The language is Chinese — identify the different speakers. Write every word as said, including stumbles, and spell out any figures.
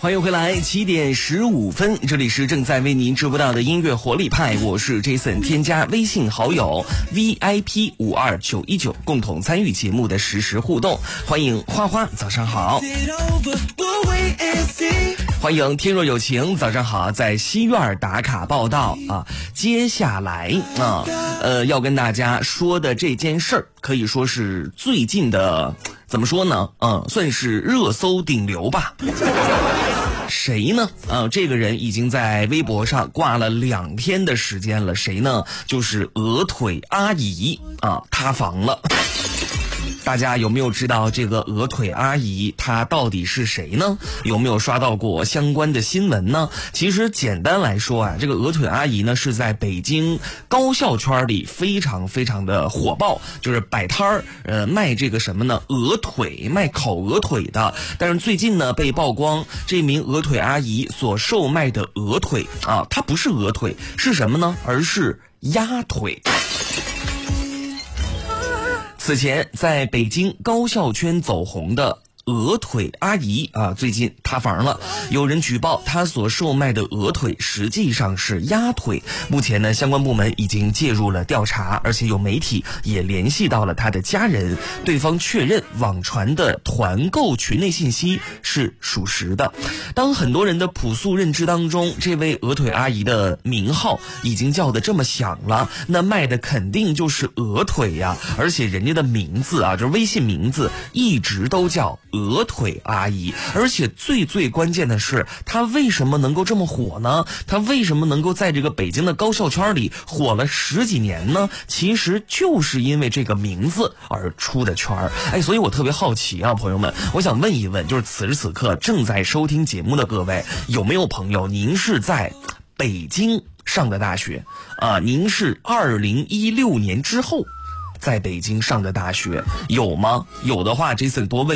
Speaker 1: 欢迎回来，七点十五分，这里是正在为您直播到的音乐活力派，我是 Jason， 添加微信好友 V I P 五二九一九，共同参与节目的实时互动。欢迎花花，早上好。欢迎天若有情，早上好，在西院打卡报道啊。接下来啊，呃，要跟大家说的这件事儿，可以说是最近的，怎么说呢？嗯，算是热搜顶流吧。谁呢？啊，这个人已经在微博上挂了两天的时间了。谁呢？就是鹅腿阿姨啊，塌房了。大家有没有知道这个鹅腿阿姨她到底是谁呢？有没有刷到过相关的新闻呢？其实简单来说啊，这个鹅腿阿姨呢是在北京高校圈里非常非常的火爆，就是摆摊儿呃卖这个什么呢？鹅腿，卖烤鹅腿的。但是最近呢被曝光，这名鹅腿阿姨所售卖的鹅腿啊，它不是鹅腿，是什么呢？而是鸭腿。此前在北京高校圈走红的鹅腿阿姨啊，最近塌房了。有人举报她所售卖的鹅腿实际上是鸭腿。目前呢，相关部门已经介入了调查，而且有媒体也联系到了她的家人，对方确认网传的团购群内信息是属实的。当很多人的朴素认知当中，这位鹅腿阿姨的名号已经叫得这么响了，那卖的肯定就是鹅腿呀，而且人家的名字啊，就是微信名字一直都叫鹅腿阿姨。而且最最关键的是，她为什么能够这么火呢？她为什么能够在这个北京的高校圈里火了十几年呢？其实就是因为这个名字而出的圈儿。哎，所以我特别好奇啊，朋友们，我想问一问，就是此时此刻正在收听节目的各位，有没有朋友您是在北京上的大学啊？您是二零一六年之后在北京上的大学，有吗？有的话 Jason 多问